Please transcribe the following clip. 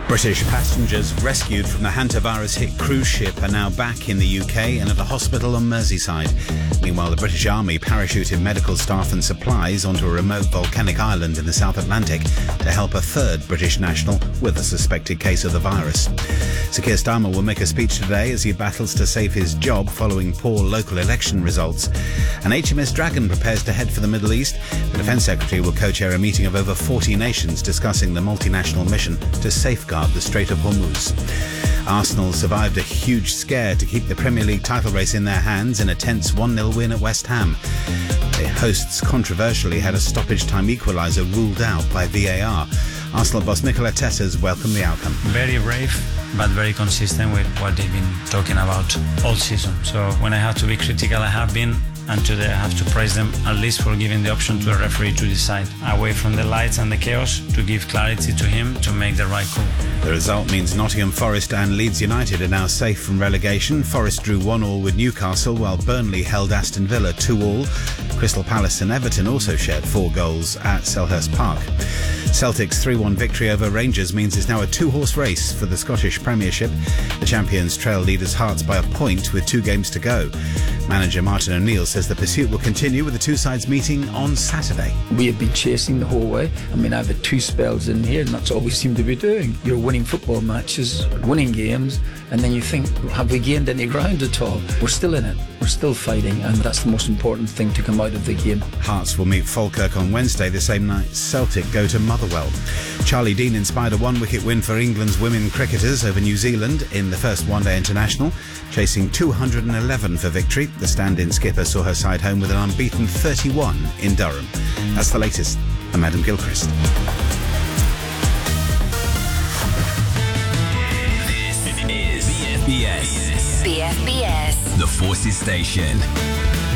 British passengers rescued from the hantavirus-hit cruise ship are now back in the UK and at a hospital on Merseyside. Meanwhile, the British Army parachuted medical staff and supplies onto a remote volcanic island in the South Atlantic to help a third British national with a suspected case of the virus. Sir Keir Starmer will make a speech today as he battles to save his job following poor local election results. And HMS Dragon prepares to head for the Middle East. The Defence Secretary will co-chair a meeting of over 40 nations discussing the multinational mission to safeguard the Strait of Hormuz. Arsenal survived a huge scare to keep the Premier League title race in their hands in a tense 1-0 win at West Ham. The hosts controversially had a stoppage-time equaliser ruled out by VAR. Arsenal boss Mikel Arteta's welcomed the outcome. Very brave, but very consistent with what they've been talking about all season. So when I have to be critical, I have been, and today I have to praise them at least for giving the option to a referee to decide, away from the lights and the chaos, to give clarity to him to make the right call. The result means Nottingham Forest and Leeds United are now safe from relegation. Forest drew 1-1 with Newcastle, while Burnley held Aston Villa 2-2. Crystal Palace and Everton also shared 4 goals at Selhurst Park. Celtic's 3-1 victory over Rangers means it's now a 2-horse race for the Scottish Premiership. The champions trail leaders Hearts by a point with 2 games to go. Manager Martin O'Neill says the pursuit will continue with the two sides meeting on Saturday. We have been chasing the whole way. I mean, I've had 2 spells in here and that's all we seem to be doing. You're winning football matches, winning games, and then you think, have we gained any ground at all? We're still in it. We're still fighting, and that's the most important thing to come out of the game. Hearts will meet Falkirk on Wednesday. The same night, Celtic go to Motherwell. Charlie Dean inspired a 1-wicket win for England's women cricketers over New Zealand in the first one-day international, chasing 211 for victory. The stand-in skipper saw her side home with an unbeaten 31 in Durham. That's the latest. I'm Adam Gilchrist. This is BFBS. BFBS. The Forces Station.